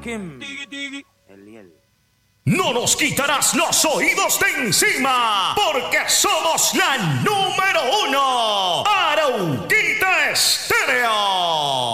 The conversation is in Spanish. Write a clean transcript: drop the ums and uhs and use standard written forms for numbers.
Kim. El. No nos quitarás los oídos de encima, porque somos la número 1.